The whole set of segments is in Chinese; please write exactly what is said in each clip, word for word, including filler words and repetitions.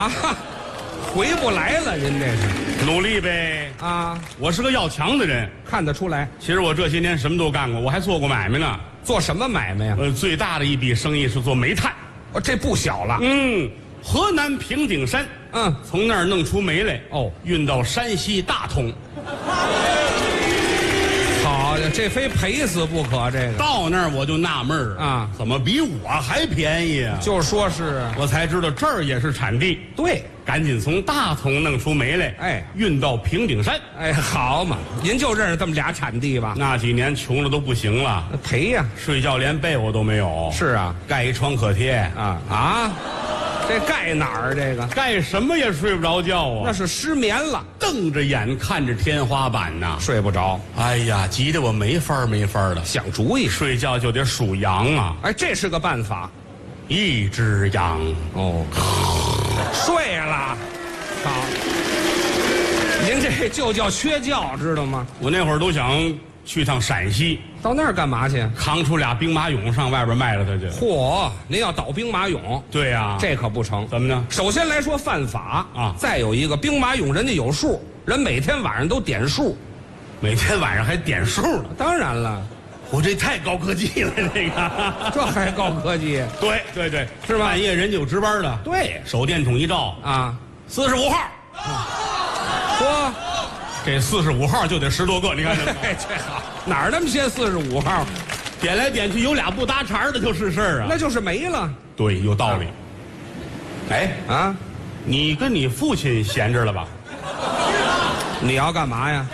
啊，回不来了，您这是努力呗。 啊？ 我是个要强的人， 看得出来， 其实我这些年什么都干过，我还做过买卖呢。 做什么买卖呀？ 呃，最大的一笔生意是做煤炭。 哦，这不小了。 嗯，河南平顶山， 嗯， 从那儿弄出煤来， 哦， 运到山西大同。 好呀，这非赔死不可。这个到那儿我就纳闷儿啊， 怎么比我还便宜啊？ 就说是我才知道这儿也是产地， 对。 赶紧从大同弄出煤来， 哎， 运到平顶山。 哎，好嘛，您就认识这么俩产地吧？ 那几年穷的都不行了， 那赔呀。 睡觉连被窝都没有。 是啊， 盖一创可贴啊啊，这盖哪儿？这个盖什么也睡不着觉啊！ 那是失眠了， 瞪着眼看着天花板呐， 睡不着。 哎呀，急得我没法没法的。 想主意， 睡觉就得数羊啊， 哎，这是个办法。 一只羊哦，睡了。好，您这就叫缺觉，知道吗？ 我那会儿都想去趟陕西， 到那儿干嘛去？ 扛出俩兵马俑上外边卖了它去。 嚯，您要倒兵马俑？ 对呀、 这可不成。 怎么呢？ 首先来说犯法啊， 再有一个兵马俑，人家有数，人每天晚上都点数， 每天晚上还点数呢。 当然了， 我这太高科技了，这个。 这还高科技？ 对对对， 是吧半夜人家有值班的， 对手电筒一照， 啊， 四十五号， 嚯， 这四十五号就得十多个，你看这哎，这好，哪儿那么些四十五号？ 点来点去有俩不搭茬的就是事儿啊。 那就是没了对，有道理。哎， 啊！ 你跟你父亲闲着了吧？ 你要干嘛呀？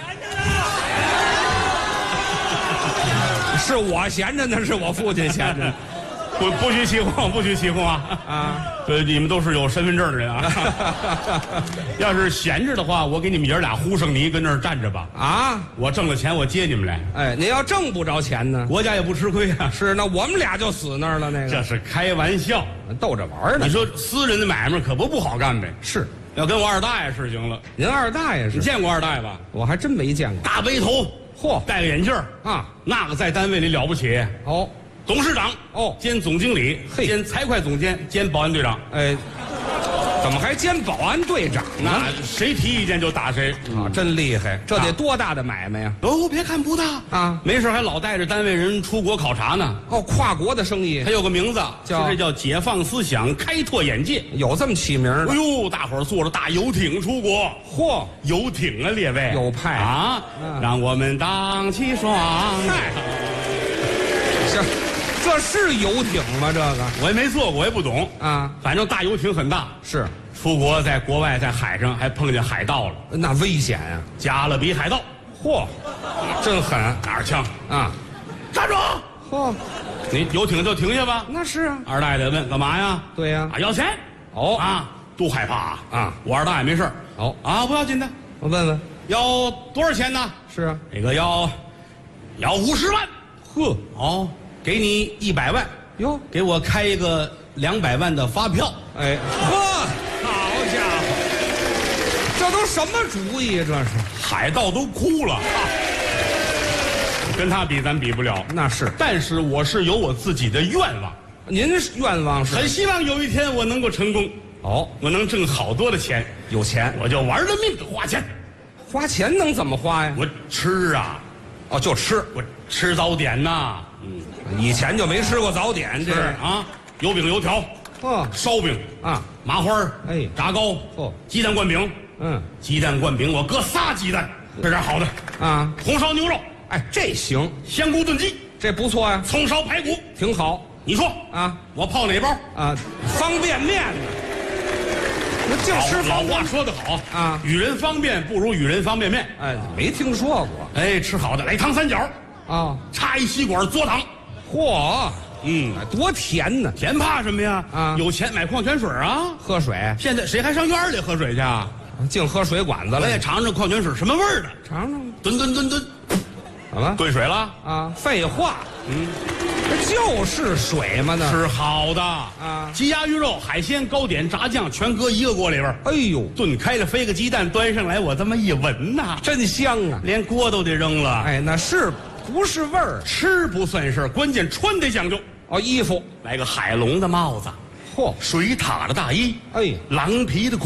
是我闲着呢，是我父亲闲着不不许起哄，不许起哄啊！ 啊！ 对，你们都是有身份证的人啊。要是闲着的话，我给你们爷俩呼上泥，跟那儿站着吧。 啊！ 我挣了钱，我接你们来。 哎，您要挣不着钱呢？ 国家也不吃亏啊。 是，那我们俩就死那儿了。那个这是开玩笑， 逗着玩呢。 你说私人的买卖可不不好干呗？ 是， 要跟我二大爷是行了。 您二大爷是？ 你见过二大爷吧？ 我还真没见过。 大背头， 嚯戴个眼镜儿啊！ 那个在单位里了不起。 哦， 董事长哦兼总经理， 嘿兼财会总监，兼保安队长。 哎，怎么还兼保安队长呢？ 那谁提意见就打谁啊，真厉害！这得多大的买卖呀？ 哦，别看不大啊， 没事还老带着单位人出国考察呢。 哦，跨国的生意还有个名字叫这叫解放思想，开拓眼界。 有这么起名的哎？呦，大伙儿坐着大游艇出国， 嚯， 游艇啊，列位有派啊！ 嗯让我们荡起双嗨桨。 这这是游艇吗？这个我也没坐过，我也不懂啊， 反正大游艇很大。 是出国在国外在海上还碰见海盗了， 那危险呀！ 加勒比海盗， 嚯，真狠拿着枪啊！ 站住！ 嚯， 你游艇就停下吧。 那是啊， 二大爷得问干嘛呀？ 对呀啊，要钱。 哦啊，都害怕啊我二大爷没事儿哦啊，不要紧的。 我问问， 要多少钱呢？ 是啊， 这个要要五十万。 呵， 哦，给你一百万， 哟， 给我开一个两百万的发票。 哎，呵，好家伙，这都什么主意？这是？ 海盗都哭了。跟他比，咱比不了。 那是， 但是我是有我自己的愿望， 您愿望是？ 很希望有一天我能够成功， 哦， 我能挣好多的钱， 有钱， 我就玩了命的花钱。 花钱能怎么花呀？ 我吃啊， 哦，就吃。 我吃早点呐， 以前就没吃过早点，这是是啊，油饼油条， 哦烧饼， 啊， 麻花儿哎炸糕， 哦鸡蛋灌饼， 嗯鸡蛋灌饼我搁仨鸡蛋，这点好的， 啊， 红烧牛肉， 哎，这行， 香菇炖鸡， 这不错呀， 葱烧排骨， 挺好你说啊我泡哪包？ 啊，方便面呢，那就吃老话方便面。 说得好啊与人方便不如与人方便面。 哎，没听说过哎，吃好的，来糖三角， 啊。 插一吸管嘬糖。 嚯， 嗯， 哎多甜呢！ 甜怕什么呀？ 啊有钱买矿泉水啊！ 喝水， 现在谁还上院里喝水去啊？ 净喝水管子了。 我也尝尝矿泉水什么味儿的。 尝尝， 吨吨吨吨， 怎么兑水了。 啊？废话，嗯，这就是水嘛呢。 吃好的啊鸡鸭鱼肉、海鲜、糕点、炸酱全搁一个锅里边儿， 哎呦， 炖开了，飞个鸡蛋端上来，我这么一闻呐， 真香啊！ 连锅都得扔了。 哎，那是不是味儿？ 吃不算事儿，关键穿得讲究。 哦，衣服， 来个海龙的帽子， 嚯，水獭的大衣， 哎， 狼皮的裤。